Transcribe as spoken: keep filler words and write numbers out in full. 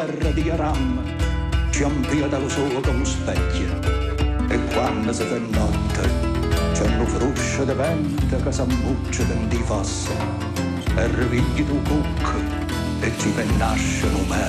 terra di Aram ci ampia dallo sole come specchio e quando si fa notte c'è un fruscio di vento che s'ammuccia dentro i fossi e rivigli tu cucco e ci per nascere un